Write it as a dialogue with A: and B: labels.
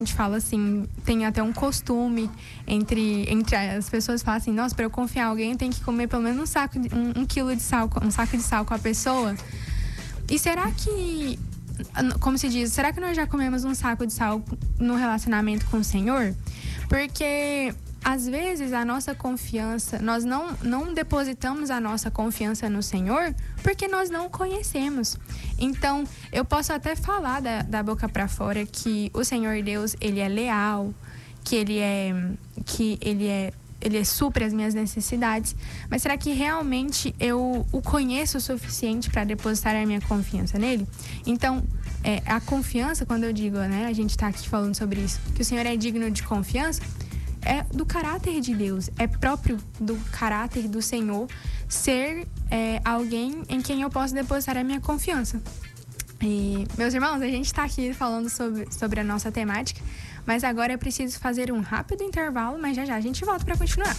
A: A gente fala assim, tem até um costume entre as pessoas, falam assim, nossa, para eu confiar em alguém, tem que comer pelo menos um quilo de sal, um saco de sal com a pessoa. E será que, como se diz, será que nós já comemos um saco de sal no relacionamento com o Senhor? Porque às vezes a nossa confiança, nós não depositamos a nossa confiança no Senhor porque nós não o conhecemos. Então, eu posso até falar da boca para fora que o Senhor Deus, Ele é leal, que Ele supre as minhas necessidades. Mas será que realmente eu o conheço o suficiente para depositar a minha confiança nele? Então, a confiança, quando eu digo, né, a gente está aqui falando sobre isso, que o Senhor é digno de confiança, é do caráter de Deus, é próprio do caráter do Senhor ser alguém em quem eu posso depositar a minha confiança. E, meus irmãos, a gente está aqui falando sobre a nossa temática, mas agora é preciso fazer um rápido intervalo, mas já a gente volta para continuar.